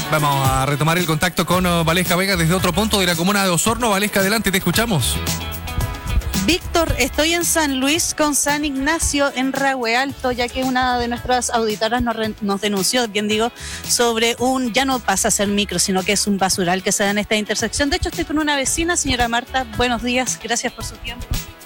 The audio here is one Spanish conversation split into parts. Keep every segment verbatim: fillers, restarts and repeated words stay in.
Vamos a retomar el contacto con uh, Valesca Vega desde otro punto de la comuna de Osorno. Valesca, adelante, te escuchamos. Víctor, estoy en San Luis con San Ignacio en Rahue Alto, ya que una de nuestras auditoras nos, re, nos denunció, bien digo, sobre un, ya no pasa a ser micro, sino que es un basural que se da en esta intersección. De hecho, estoy con una vecina, señora Marta. Buenos días, gracias por su tiempo.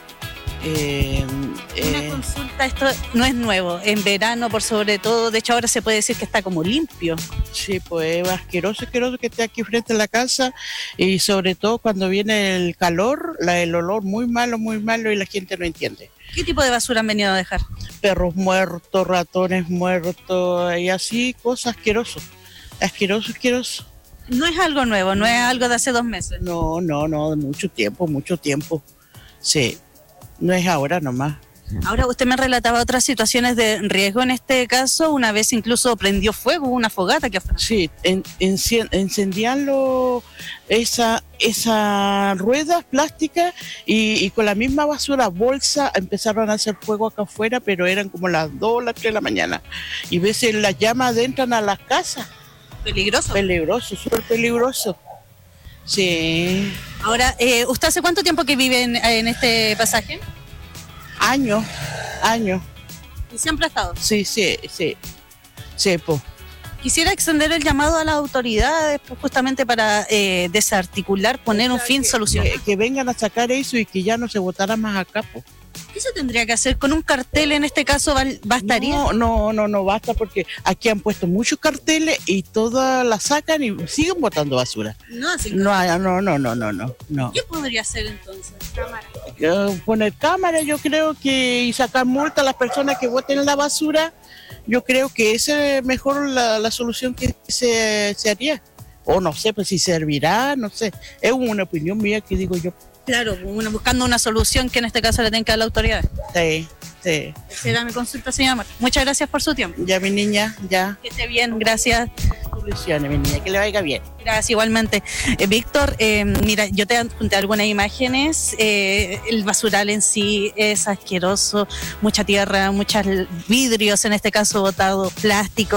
Eh, Una eh, consulta, esto no es nuevo, en verano por sobre todo, de hecho ahora se puede decir que está como limpio. sí, pues asqueroso, asqueroso que esté aquí frente a la casa y sobre todo cuando viene el calor, la, el olor muy malo, muy malo y la gente no entiende. ¿Qué tipo de basura han venido a dejar? Perros muertos, ratones muertos y así, cosas asquerosas, asqueroso, asqueroso. No es algo nuevo, no es algo de hace dos meses. No, no, no, de mucho tiempo, mucho tiempo, sí, no es ahora nomás. Ahora usted me relataba otras situaciones de riesgo en este caso, una vez incluso prendió fuego, una fogata que fue. Sí, en, en, encendían lo, esa, esa ruedas plásticas y, y con la misma basura, bolsa, empezaron a hacer fuego acá afuera, pero eran como las dos, las tres de la mañana. Y a veces las llamas entran a las casas. Peligroso. Peligroso, súper peligroso. Sí. Ahora, eh, ¿usted hace cuánto tiempo que vive en, en este pasaje? Años, años. ¿Y siempre ha estado? Sí, sí, sí. Sí, pues. Quisiera extender el llamado a las autoridades pues, justamente para eh, desarticular, poner un fin, que, solucionar. Que, que vengan a sacar eso y que ya no se votara más acá, pues. ¿Qué se tendría que hacer? ¿Con un cartel en este caso bastaría? No, no, no, no basta porque aquí han puesto muchos carteles y todas las sacan y siguen botando basura. No, así No, no, no, no, no, no, no. ¿Qué podría hacer entonces? Cámara. Eh, Poner cámara, yo creo que, y sacar multa a las personas que boten la basura, yo creo que esa es mejor la, la solución que se, se haría. O no sé, pues si servirá, no sé. Es una opinión mía que digo yo. Claro, una, buscando una solución que en este caso le tenga que dar la autoridad. Sí, sí. Esa era mi consulta, señora Marta. Muchas gracias por su tiempo. Ya, mi niña, ya. Que esté bien, gracias. Soluciones, mi niña, que le vaya bien. Gracias, igualmente. Eh, Víctor, eh, mira, yo te junté algunas imágenes. Eh, el basural en sí es asqueroso. Mucha tierra, muchos vidrios, en este caso botados, plástico.